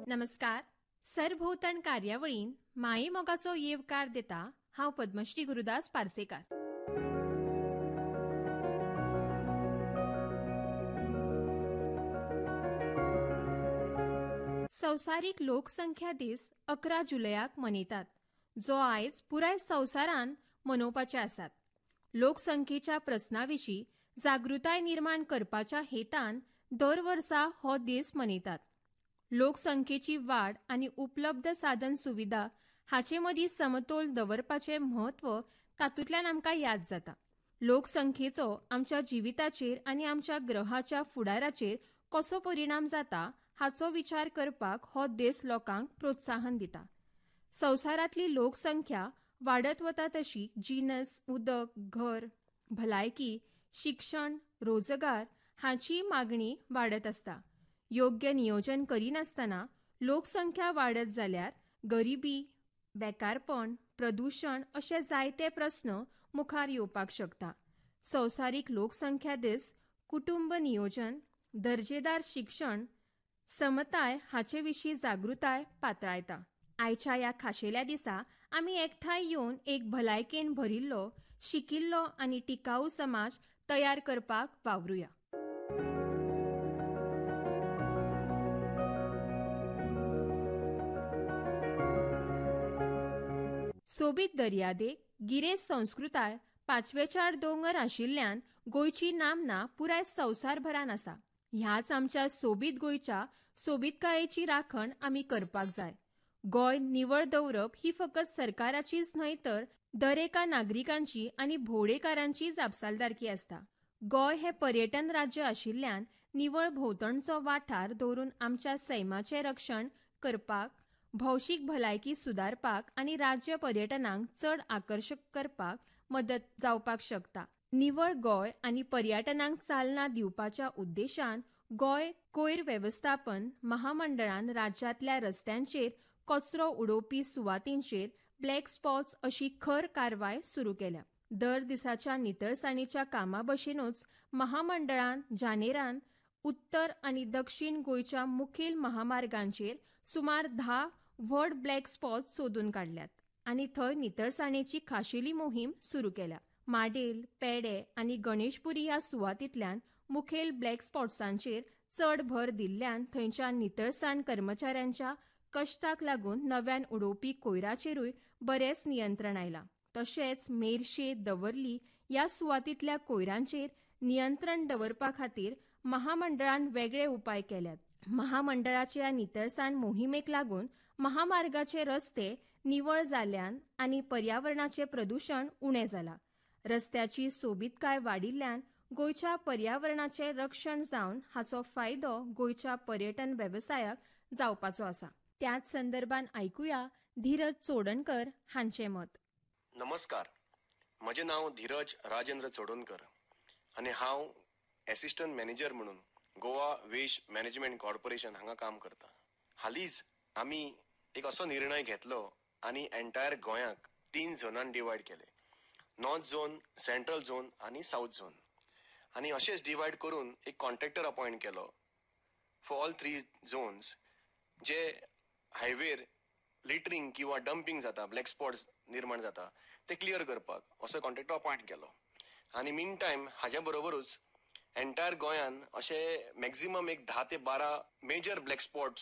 नमस्कार. सरभोवतण कार्यावळीन माये मोगाचो येवकार दिता हांव पद्मश्री गुरुदास पार्सेकार. संवसारीक लोकसंख्या दीस 11 जुलयाक मनयतात, जो आयज पुराय संवसारान मनोवपाचे आसात. लोकसंख्येच्या प्रस्नाविशीं जागृताय निर्माण करपाच्या हेतान दर वर्सा हो दीस मनयतात. लोकसंख्येची वाड आनी उपलब्ध साधन सुविधा हाचे मदीं समतोल दवरपाचें म्हत्व तातूंतल्यान आमकां याद जाता. लोकसंख्येचो आमच्या जिविताचेर आनी आमच्या ग्रहाच्या फुडाराचेर कसो परिणाम जाता हाचो विचार करपाक हो दीस लोकांक प्रोत्साहन दिता. संवसारांतली लोकसंख्या वाडत वता तशी जिनस, उदक, घर, भलायकी, शिक्षण, रोजगार हाची मागणी वाडत आसता. योग्य नियोजन करिनासतना लोकसंख्या वाडत जाल्यार गरिबी, बेकारपण, प्रदूषण अशे जायते प्रस्न मुखार येवपाक शकता. संवसारीक लोकसंख्या दीस कुटुंब नियोजन, दर्जेदार शिक्षण, समताय हाचे विशीं जागृताय पातळायता. आयच्या ह्या खाशेल्या दिसा आमी एकठांय येवन एक भलायकेन भरिल्लो, शिकिल्लो आनी टिकाऊ समाज तयार करपाक वावरुया. सोबीत दर्यादेग, गिरेस्त संस्कृताय, पांचवेचार दोंगर आशिल्ल्यान गोंयची नामना पुराय संवसारभरान आसा. ह्याच आमच्या सोबीत गोंयच्या सोबीतकायेची राखण आमी करपाक जाय. गोंय निवळ दवरप ही फकत सरकाराचीच न्हय तर दरेका नागरिकांची आनी भोवडेकारांची जापसालदारकी आसता. गोंय हें पर्यटन राज्य आशिल्ल्यान निवळ भोंवतणचो वाठार दवरून आमच्या सैमाचें रक्षण करपाक, भौशीक भलायकी सुदारपाक आनी राज्य पर्यटनाक चड आकर्षक करपाक मदत जावपाक शकता. निवळ गोंय आनी पर्यटनाक चालना दिवपाच्या उद्देशान गोंय कोयर वेवस्थापन महामंडळान राज्यांतल्या रस्त्यांचेर कचरो उडोवपी सुवातींचेर ब्लॅक स्पॉट्स अशी खर कारवाय सुरू केल्या. दर दिसाच्या नितळसाणीच्या कामा भशेनूच महामंडळान जानेरान उत्तर आनी दक्षिण गोंयच्या मुखेल महामार्गांचेर सुमार 10 व्हड ब्लॅक स्पॉट्स सोदून काडल्यात आनी थंय नितळसाणेची खाशेली मोहीम सुरू केल्या. माडेल, पेडे आनी गणेशपुरी ह्या सुवातींतल्यान मुखेल ब्लॅक स्पॉट्सांचेर चड भर दिल्ल्यान थंयच्या नितळसाण कर्मचाऱ्यांच्या कश्टाक लागून नव्यान उडोवपी कोयराचेरूय बरेंच नियंत्रण आयलां. तशेंच मेर्शे, दवर्ली ह्या सुवातींतल्या कोयरांचेर नियंत्रण दवरपा खातीर महामंडळान वेगळे उपाय केल्यात. महामंडळाच्या ह्या नितळसाण मोहिमेक लागून महामार्गाचे रस्ते निवळ जाल्यान आनी पर्यावरणाचें प्रदूषण उणें जालां. रस्त्याची सोबीतकाय वाडिल्ल्यान गोंयच्या पर्यावरणाचें रक्षण जावन हाचो फायदो गोंयच्या पर्यटन वेवसायाक जावपाचो आसा. त्याच संदर्भान आयकुया धीरज चोडणकर हांचें मत. नमस्कार, म्हजें नांव धीरज राजेंद्र चोडणकर आनी हांव एसिस्टंट मॅनेजर म्हणून गोवा वेस्ट मॅनेजमेंट कॉर्पोरेशन हांगा काम करता. हालींच आमी एक असो निर्णय घेतलो आनी एंटायर गोंयाक 3 झोनान डिवायड केले. नॉर्थ झोन, सेंट्रल झोन आनी साऊथ झोन. आनी अशेंच डिवायड करून एक कॉन्ट्रॅक्टर अपॉयंट केलो फॉर ऑल 3 झोन्स. जे हायवेर लिटरिंग किंवा डंपिंग जाता, ब्लॅक स्पॉट्स निर्माण जाता ते क्लियर करपाक असो कॉन्ट्रॅक्टर अपॉयंट केलो. आनी मीन टायम हाज्या बरोबरूच एंटायर गोंयान अशे मॅक्झिमम एक 10 ते 12 मेजर ब्लॅक स्पॉट्स